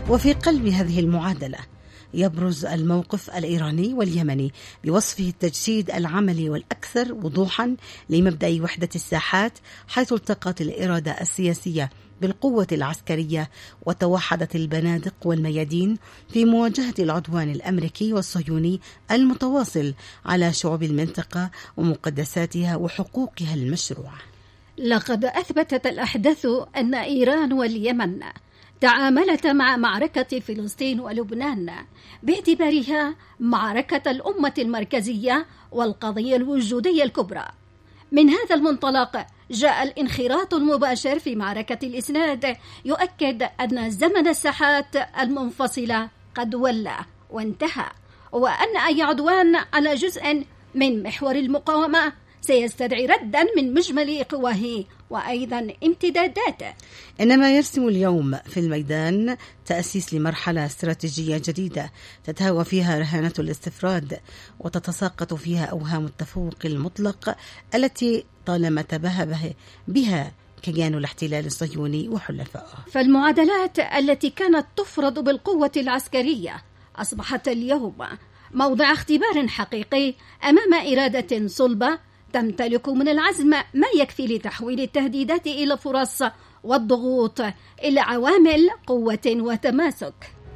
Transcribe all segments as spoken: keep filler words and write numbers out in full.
وفي قلب هذه المعادلة يبرز الموقف الإيراني واليمني بوصفه التجسيد العملي والأكثر وضوحا لمبدأ وحدة الساحات، حيث التقت الإرادة السياسية بالقوة العسكرية وتوحدت البنادق والميادين في مواجهة العدوان الأمريكي والصهيوني المتواصل على شعوب المنطقة ومقدساتها وحقوقها المشروعة. لقد أثبتت الأحداث أن إيران واليمن تعاملتا مع معركة فلسطين ولبنان باعتبارها معركة الأمة المركزية والقضية الوجودية الكبرى. من هذا المنطلق جاء الانخراط المباشر في معركة الإسناد يؤكد أن زمن الساحات المنفصلة قد ولى وانتهى، وأن أي عدوان على جزء من محور المقاومة سيستدعي ردا من مجمل قواه وأيضا امتداداته. إنما يرسم اليوم في الميدان تأسيس لمرحلة استراتيجية جديدة تتهاوى فيها رهانة الاستفراد وتتساقط فيها أوهام التفوق المطلق التي طالما تباهى بها كيان الاحتلال الصهيوني وحلفائه. فالمعادلات التي كانت تفرض بالقوة العسكرية أصبحت اليوم موضع اختبار حقيقي أمام إرادة صلبة تمتلك من العزم ما يكفي لتحويل التهديدات إلى فرص والضغوط إلى عوامل قوة وتماسك.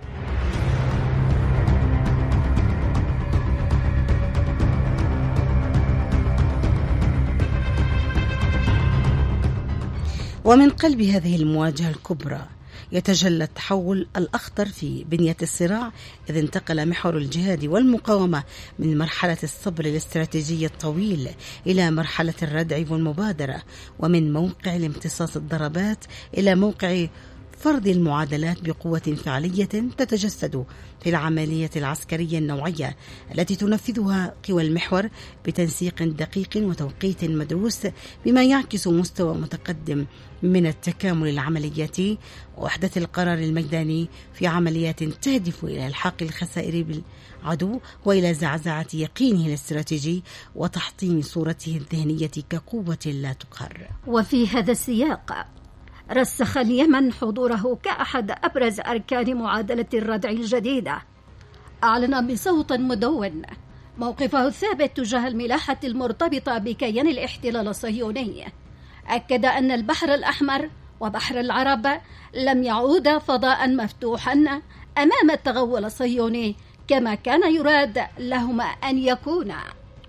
ومن قلب هذه المواجهة الكبرى يتجلى التحول الأخطر في بنية الصراع، إذ انتقل محور الجهاد والمقاومة من مرحلة الصبر الاستراتيجي الطويل إلى مرحلة الردع والمبادرة، ومن موقع الامتصاص الضربات إلى موقع فرض المعادلات بقوة فعلية تتجسد في العملية العسكرية النوعية التي تنفذها قوى المحور بتنسيق دقيق وتوقيت مدروس، بما يعكس مستوى متقدم من التكامل العملياتي ووحدة القرار الميداني في عمليات تهدف إلى إلحاق الخسائر بالعدو وإلى زعزعة يقينه الاستراتيجي وتحطيم صورته الذهنية كقوة لا تقهر. وفي هذا السياق رسخ اليمن حضوره كأحد أبرز أركان معادلة الردع الجديدة. أعلن بصوت مدون موقفه الثابت تجاه الملاحة المرتبطة بكيان الاحتلال الصهيوني. أكد أن البحر الأحمر وبحر العرب لم يعود فضاء مفتوحا أمام التغول الصهيوني كما كان يراد لهما أن يكونا.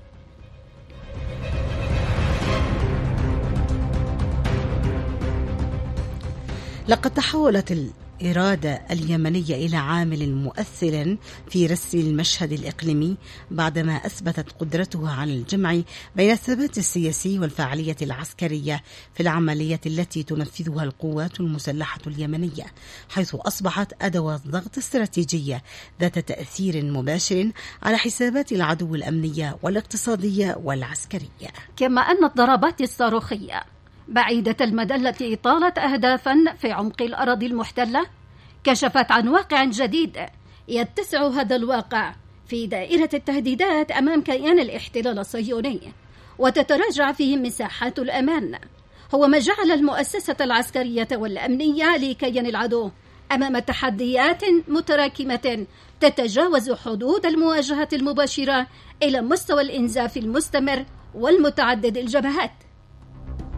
لقد تحولت الإرادة اليمنية إلى عامل مؤثر في رسم المشهد الإقليمي بعدما أثبتت قدرتها على الجمع بين الثبات السياسي والفاعلية العسكرية في العملية التي تنفذها القوات المسلحة اليمنية، حيث أصبحت أدوات ضغط استراتيجية ذات تأثير مباشر على حسابات العدو الأمنية والاقتصادية والعسكرية. كما أن الضربات الصاروخية بعيدة المدى التي طالت أهدافا في عمق الأراضي المحتلة كشفت عن واقع جديد يتسع هذا الواقع في دائرة التهديدات أمام كيان الاحتلال الصهيوني، وتتراجع فيه مساحات الأمان. هو ما جعل المؤسسة العسكرية والأمنية لكيان العدو أمام تحديات متراكمة تتجاوز حدود المواجهة المباشرة إلى مستوى الإنزاف المستمر والمتعدد الجبهات.